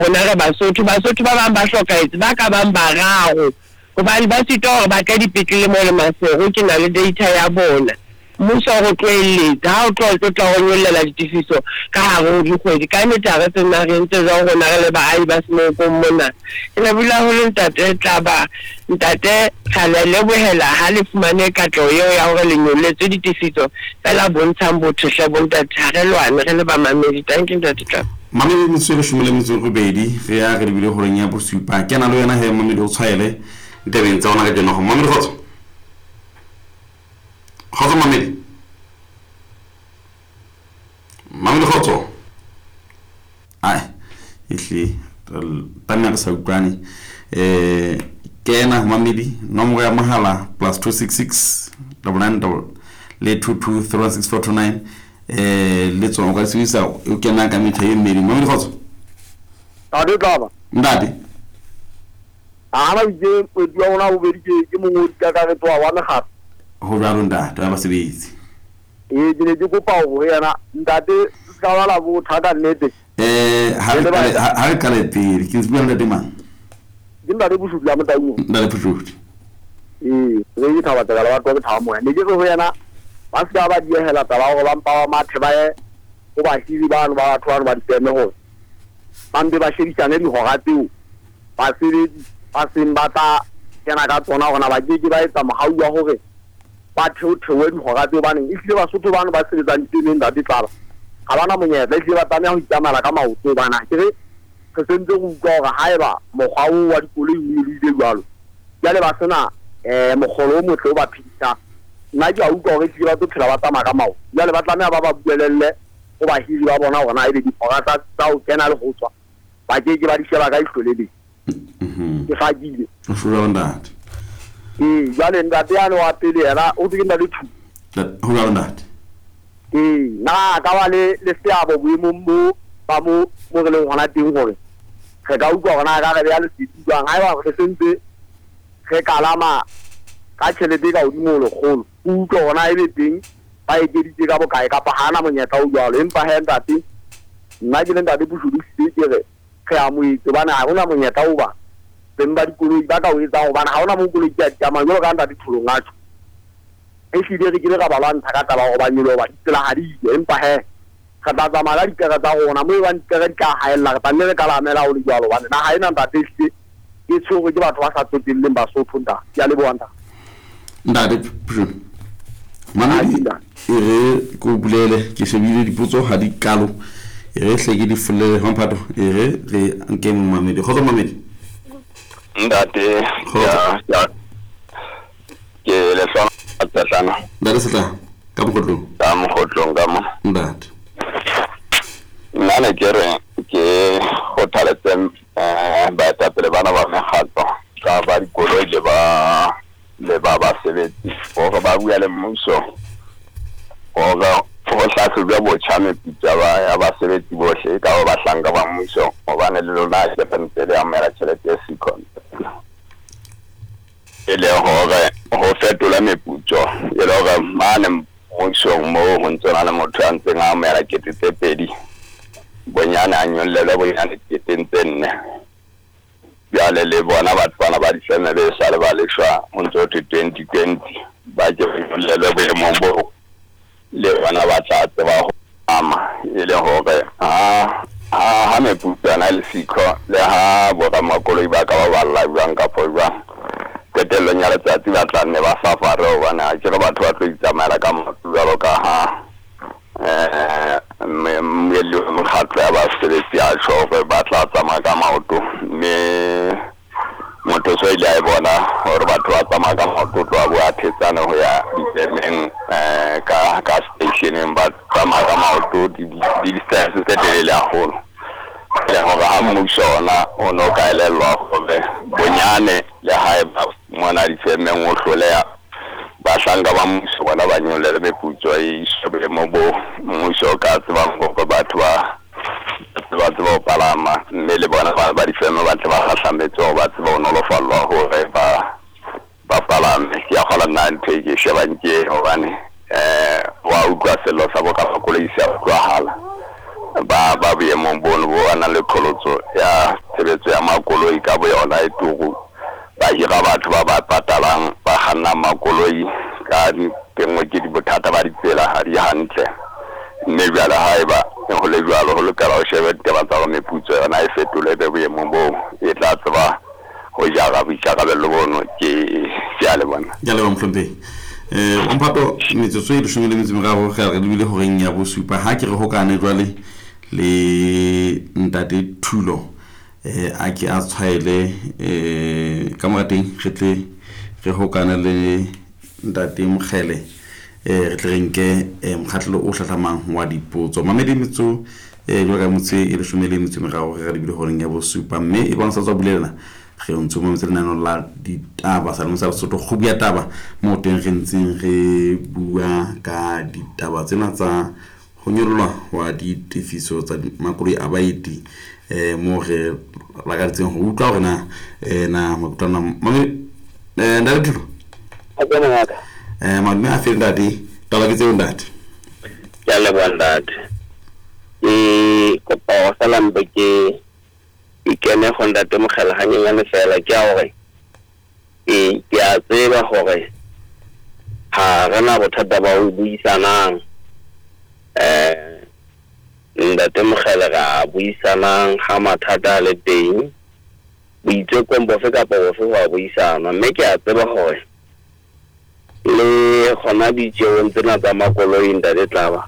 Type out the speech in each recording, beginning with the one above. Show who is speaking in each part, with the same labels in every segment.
Speaker 1: rona re Basotho ba bang ba hlokaetse ba ka bang bararo hobane ba sitwa hore ba ka dipetlele mo le masero ke na le data ya bona mmuso go tloelletsa ha o tlo tla go nyollela ditifiso ka hare ho dikgwedi ka metara tse na re ntse jang rona re le baahi ba Senoko mona ke na bula ho ntate Tlaba ntate khala le bohela ha le fumane katlo eo ya hore le nyolletse ditifiso fela bontshang botho hle bontate ha re lwane re le ba mamedi thank you ntate Tlaba
Speaker 2: mamedi mtswele shumele mtso go bedi re ya re bile go renya bosupa ke na lo yena he mamedi o tshwaele ntebeng tsa ona ka jeno go mamedi khotso mamedi khotso ai ihli tanya sa utlwane kena mamedi nomoro ya mahala +266 99 le 22316429 le tsona ka sebisa o kena ka metha e mmedi mamedi khotso
Speaker 3: ade Tlaba
Speaker 2: ndade
Speaker 3: ana ije pedi ona o bedi ke mongodi ka ka re twa wa megata
Speaker 2: ho jalo ndade ba sebetsi
Speaker 3: dine di kopa ho yana ntate ska wala bo thata nnete
Speaker 2: ha re kale pele ke tsebile ndate mang
Speaker 3: ke ndate busudi la motaung
Speaker 2: ndate busudi
Speaker 3: re di thaba tsela wa twa ke thaba moya ne ke go yana ba ska ba di hela taba go ba mpa wa mathe ba ye o ba hiri ba no ba batho ba di tseme ho bambe ba shebisane di hoga tseo ba sebedi ba simbata kena ka tsona gona ba ke ba etsa mohau wa hore ba thewe di hoga tseo ba neng e hlile Basotho bana ba sebetsang diteng da di Tlaba ga bana monyetla e hlile ba tsamaya ho itamela ka maoto bana ke re sentse go utlwa gore haeba mokgwa o wa dikoloi o ile jwalo ya le ba sena mogolo o motle o ba phedisa nna ke a utlwa gore hlile ba tlo phela ba tsamaya ka maoto ya le ba tlamea ba buelelle go ba hiri ba bona gona e be di hoga tsa o kena le go tswa ba ke ba di sheba ka ihlolele ke fagile
Speaker 2: o shura ndate
Speaker 3: jale ntate ya no apele yena o tse ke nna le thu
Speaker 2: ho jalo ndate
Speaker 3: na ka ba le seabo boemo mo ba mo re leng gona teng gore re ka utlwa gona ka re ya le setitswang ha ba re sentse re kalama ka tšhelete ka godimo le kgolo o utlwa gona e be teng ba ekeditse ka bokae kapa hana monyetla o jalo empa he ntate nna ke le ntate Busudi ke re re amoetse bana ha gona monyetla o ba beng ba dikoloi ba ka o etsa go bana ha ona mo koloi ke a tsamaya jalo ka ntate Tholong a tšho e hlile re ke le ka ba lwantsha ka taba go ba nyolo ba ditsela ga di ile empa he ga tla tsamaya ka dikere tsa gona mo e bang dikere di ka gaelela re tlanne re ka lamela go le jalo bane na ga e na ntate e hlile ke tshogwe ke batho ba sa tsoteleleng Basotho ntate ke a leboga
Speaker 2: ndate Busudi mamedi e re ko bulele ke shebile dipotso ha di kalo e re hle ke di fulele hampato e re nke mo mamedi khotso mamedi
Speaker 4: ndate ya ke le sona tsatlana
Speaker 2: ndate setla ka mogotlong
Speaker 4: ka mo
Speaker 2: ndate
Speaker 4: nna ke re ke go thaletse ba tapele bana ba megatso ka ba dikoloi le ba sebetsi go ba bua le mmuso go hlahlobja botjha meputso ya basebetsi bohle ka ba bahlanka ba mmuso gobane le lona ke pentse le amela tšhelete e sikon e le gore go fetola meputso e le gore mane mmusong mo go ntsona le motho a ntseng a amela kete tse pedi bonyane a nyollele bonyane keteng tse nne bjale le bona batho bana ba difeme be sa le ba lešwa go ntse go 2020 ba ke nyollelwe boemong bo le bona ba tla tseba go ama e le gore ha meputso ana le siko le ha boramakoloi ba ka ba balla jwang ka po jwang ketelong ya letsatsi ba tla nne ba safare gobane a kere batho ba tlo itsamela ka maoto jalo ka ha mokgatlo ya basebetsi a tjho gore ba tla tsamaya ka maoto mme motho so ile a e bona gore batho ba tsamaya ka maoto tloa bo a thetsane go ya difemeng ka stationeng ba tsamaya ka maoto di-distance tse telele haholo le gore ha mmuso ona o no ka elelwa gore bonyane le hae mona difemeng o hloleha bahlanka ba mmuso bona ba nyollele meputso e shebele mo bo mmuso ka tsebang gore batho ba tseba go palama mme le bona ba difeme ba tle ba kgahlambetse gore ba tseba go nolofallwa gore ba palame ke ya gola nna ntho e ke shebang ke gobane wa utlwa sello sa bokafakoloi se a utlwahala ba boemong bono bo ana le qholotso ya tshebetso ya makoloi ka boyona e turu ba hira batho ba ba patalang ba kganna makoloi ka tengwe ke dibothata ba ditsela ha di hantle mme jwale haeba ho le jwalo ho lokela ho shebe taba tsa meputso yona e fetole be boemong bo e tla tseba ho jara boikarabelo bono ke ya le bona
Speaker 2: ya le Mhlompe Mpato metsotso e 13 ga re lebile ho reng ya bosupa ha ke re ho kana jwale le ntate Thulo a ke a tshwaele ka morateng re tle re ho kana le ntate Mkhele re tle renke mkhatlelo o hlatlamang wa dipotso mamedi metso jwa ka motse e 13 ga lebile ho reng ya bosupa mme e bona sa tswa bulela ge o ntse mo metsenano la ditaba sa lmsa Lesotho go bua taba mo teng re ntseng re bua ka ditaba tsena tsa go nyololwa wa ditefiso tsa makoloi a baeti mo re la ka tseng go utlwa gore na mokutana mame nda re thulo
Speaker 3: a tsena ngaka
Speaker 2: mame a fela ndati tala ke tseo ndati
Speaker 3: ya le bandati kopa wa salambe ke ikene go ntate Mkhele hanyenyane fela ke a gore ke a tseba gore ha rena bothata ba o buisanang ntate Mkhele ga buisanang ha mathata le teng buitse kombo fe ka bofe wa buisana mme ke a tseba gore le gona di tšeo tsena tsa makoloi ntate Tlaba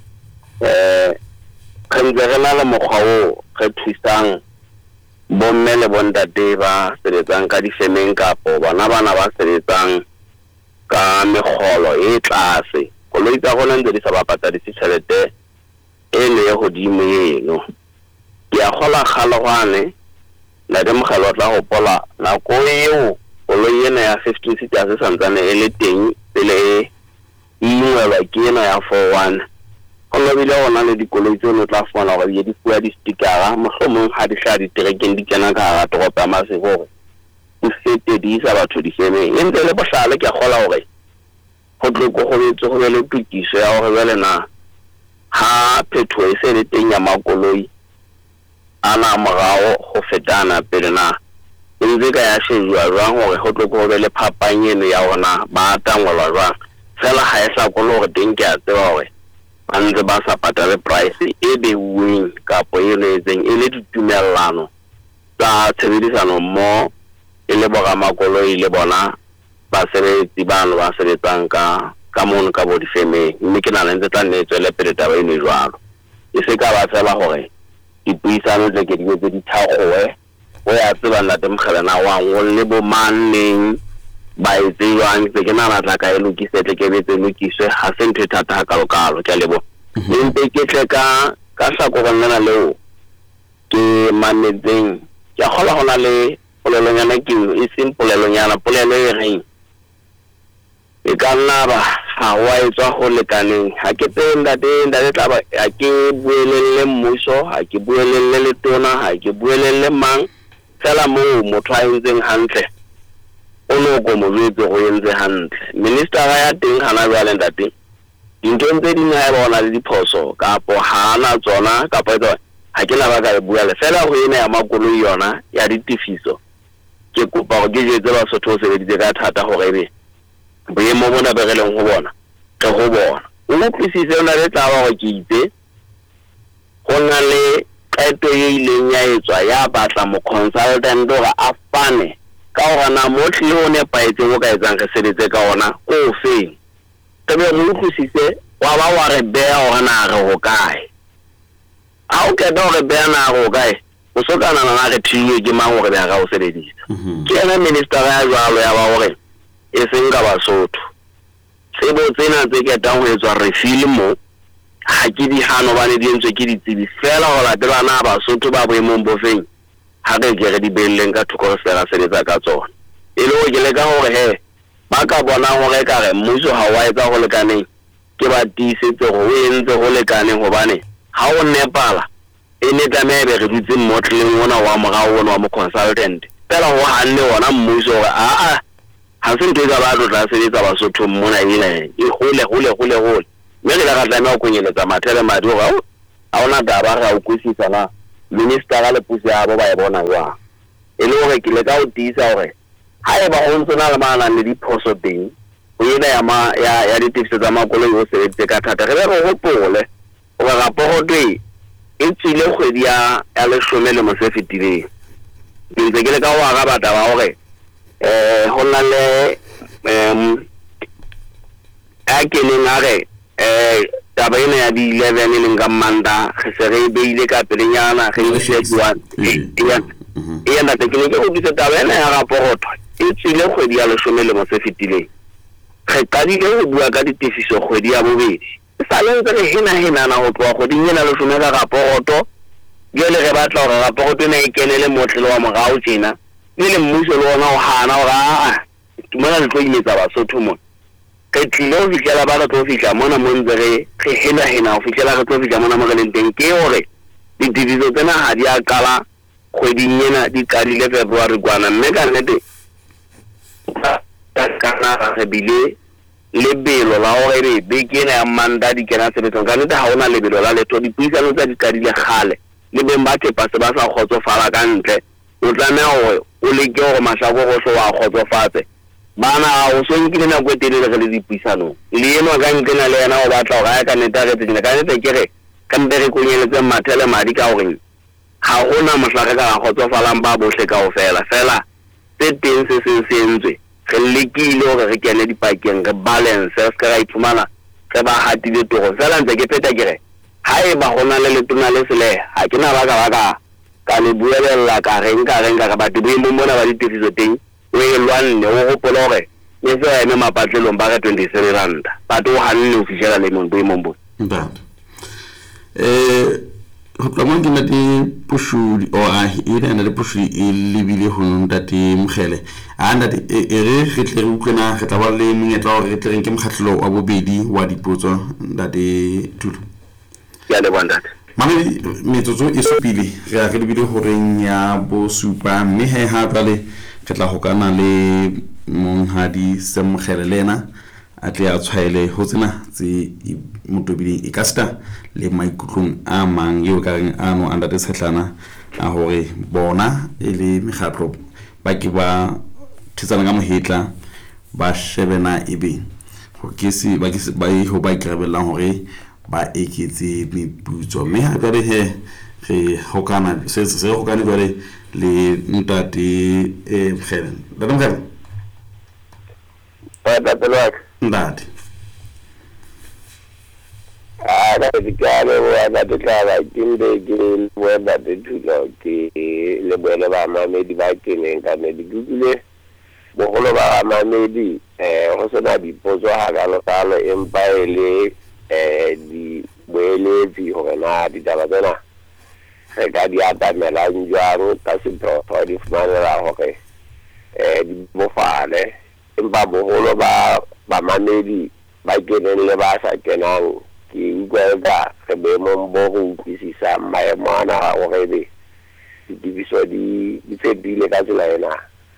Speaker 3: kgantse re na le mokgwa o re thusang bomme le bontate ba sebetsang ka difemeng kapo bona bana ba sebetsang ka megolo e tlase koloi tsa gona ntse di sa ba patadise tšhelete e le godimo eno ke a gola kgalogane ntate Mkhele o tla gopola nako eo koloi ena ya 15 seaters santsane e le teng pele e ingwelwa ke ena ya 41 go lobile gona le dikoloi tseno tla fona gore di fuwa di stikara mohlomong ha di hla di terekeng di kena ka hara toropo ya Masego di fete di isa batho di femeng e ntse le bohlale ke gola gore go tloko go betse go be le tukiso ya gore bele na ha phetho e se le teng ya makoloi ana morago go fetana pele na ntse ka ya shejwa jwang gore go tloko go be le phapanyeno ya gona ba tangolwa jwang fela ha e sa kolo gore teng ke a tseba gore ntse ba sa patale price e beuweng kapo e letseng e le ditumellano tsa tshebedisano mo e le boramakoloi le bona basebetsi bano ba sebetsang ka mono ka bo difemeng mme ke nana ntse tla nne tswele pele taba eno jwalo e se ka ba fela gore dipuisano tse ke di tse di thagowe o ya tseba ntate Mkhele na wa ngolle bo manneng ba itse jwang tse ke nana tla ka e lokisetle ke betse lokiswe ha se ntho thata ha kalokalo ke lebo ntse ke tle ka hlako go nna leo ke manetseng ke gola gona le polelonyana ke e seng polelonyana polelo e reng e ka nna ba ha wa etswa go lekaneng ha ke tenda le tla ba ha ke buelelle mmuso ha ke buelelle le tona ha ke buelelle mang fela mo motho a ntseng hantle o no go mo jwetse go entse hantle minister ya teng hana jwale ntate dintho tse di nga bona le diphoso kapo hana tsona kapo ha ke la ba ka bua le fela go ena ya makoloi yona ya ditifiso ke kopa go ke jetse ba sotho se beditse ka thata go rebe boemo bona be re leng go bona ke go bona o tlisitse ona le taba go ke itse go na le qeto e ileng ya etswa ya batla mo consultant gore a fane ka gore na motlhi o ne paetse go ka etsang re sebetse ka ona o feng tebe mo utlwisitse wa ba wa re bea gore na re go kae a o ke do re bea na go kae o so kana na re thiwe ke mang gore ga o sebedisa ke ena minister ya jwalo ya ba gore e seng ka Basotho sebo tsena tse ke tang go etswa re filmo ha ke di hano ba ne di ntse ke ditsebi fela go latela na Basotho ba boemong bo feng ha re ke re di belleng ka thoko se ra sebetsa ka tsona e le go ke le ka gore he ba ka bona gore ka re mmuso ha wa etsa go lekaneng ke ba tisetse go entse go lekaneng gobane ha o nepala e ne tlamebe re dutse motleng ona wa morao ona wa mo consultant fela go hanne ona mmuso gore ha se ntwe tsa ba tla sebetsa Basotho mona ena e hole mme re la ka tlameha go konyeletsa mathele madi gore a ona taba ga o kwisisa na minister ga le puso ya bo ba e bona jwa e le hore ke le ka o tisa hore ha e ba go ntsona le mana le diphoso teng o ena ya ditifiso tsa makoloi o sebetse ka thata re re go pole o ga raporoto e tsile kgwedi ya 10 le mosefetileng ke ntse ke le ka o aga bata ba hore ho na le a keneng a re taba ena ya di 11 e leng ka Manda ge se re beile ka pelenyana ge e se buang e na te ke go ditse taba ena ya raporoto e tsile kgwedi ya 10 le mosefetileng ge qadile go bua ka ditifiso kgwedi ya bobedi sa le ntse re hena na go tloa kgweding ena 10 ka raporoto jele re batla gore raporoto ena e kenele motlelo wa mogao tjena le mmuso le ona o hana gore mona le tlo imetsa Basotho mona ke tlile go fihlela ba re tlo fihla mona mo ntse re hena go fihlela re tlo fihla mona mo re leng teng ke hore ditifiso tsena ha di a qala kgweding ena di qadile February kwana mme ka nnete kana re bile lebelo la hore re beke ena ya Manda di kena sebetsong ka nnete ha ona lebelo la letho dipuisano tsa di qadile gale le beng ba thepa se ba sa kgotsofala ka ntle o tlameha hore o leke gore mashako go se wa kgotsofatse bana o sonkile na go telele re le dipuisano le eno ka ntlena le yena o batla go ga ka neta re tsena ka neta ke re ka mbere ko nyeletse mathele madi ka gore ha gona mohlaka ka kgotsofalang ba bohle ka o fela se teng se sentswe re lekile gore re kene dipakeng re balance se ka ra iphumana re ba hatile togo fela ntse ke peta ke re ha e ba gona le letona le sele ha ke na baka ka le buelela ka renka ka batho ba mo mona ba ditifiso teng o e lwanne o gopola gore ne se eme mapatlelong ba ka 27 rand batho o hanne o fihlela le mongwe mombo
Speaker 2: ntate ho tlomo ke ntate pushudi o a ira na le pushudi e lebile ho ntate Mkhele a ntate e re tle re utlwena re tla ba le monyetla hore re tle re ke mokgatlelo wa bobedi wa dipotso ntate Thulu
Speaker 3: ya le bandate
Speaker 2: mame metsotso e supile re a re lebile horeng ya bo supa mme he ha tsale ke tla go kana le monghadi Semkhele lena a tle a tshwaele ho tsena tse motobile e ka sta le maikutlong a mang yo ka reng ano anda te setlana a hore bona e le megatlo ba ke ba thitsana ka mohetla ba shebena ebe go ke se ba ho ba ikrebelang hore ba eketse meputso mme ha ka re he hokana se hokane gore le ntate Mkhele Mkhele ndati
Speaker 3: ada dikale wa dikala kimbe ke weba de Thulo ke le bole ba mamedi ba keneng ka ne digugule bogolo ba mamedi go sena dipotso ha ga lo empa ele di boeletsi hore na ditaba tsena re ka di atamela njwaro ka setho di fumanela hore di bofale empa bogolo ba mamedi ba keneng le ba sa kenang ke utlwa re be mo bo go utlwisisa maemo ana hore be diviso di fedile ka tsela ena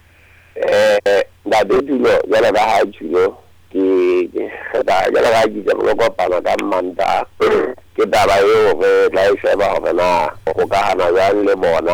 Speaker 3: nda de Thulo jala ba ha Thulo ke ga jala ga di go kopana ka Manda ke taba yo re la sheba hore na go ka hana jang le bona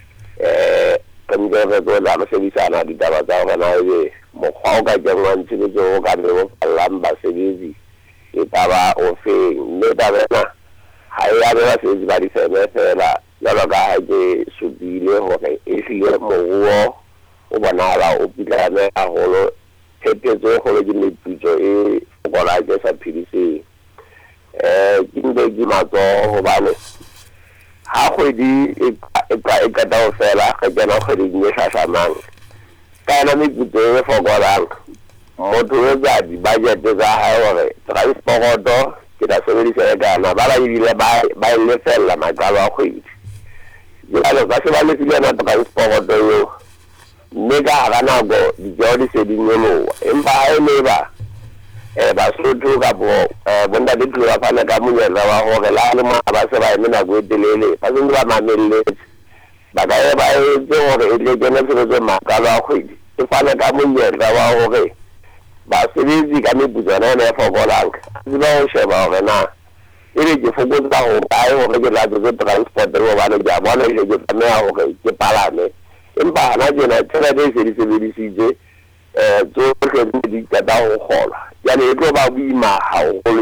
Speaker 3: ke re go la sebisana di taba tsa bona e mo khao ka jangwan tsile jo ka le go lamba sebisi e taba o fe le taba na ha ya ba se di ba di fela jalo ka ha ke subile hore e file moruo o bonala o pitlana a holo thetsetso go le diputso e gola ke sa phidise ke ntse ke matso go bane ha go di e ka ta fela ga jana go di ne sa samang kana mi putso e fogolang motho o ja di budget za ha hore transporto ke da sebedisa kana ba ba ile ba ile fela magalo a khwedi jalo ba se ba le tsile na transporto yo mega ga na go di jodi se di nyolo empa e le ba Basotho ka bo bonda di tlwa fana ka monyetla wa hore la le ma ba se ba emena go telele ba se ba mamelle ba ka ba e hore e le jena se go magalo a khwedi e fana ka monyetla wa hore ba sebetsi ka meputso na e fokolang di ba o sheba hore na e re ke fokotsa go kae gore ke latse ke transport go bane ke a bona ile ke tsamaya gore ke palame empa hana jena tšhelete e se di sebedisitse tsohle di qeta go golwa jane e tlo ba boima haholo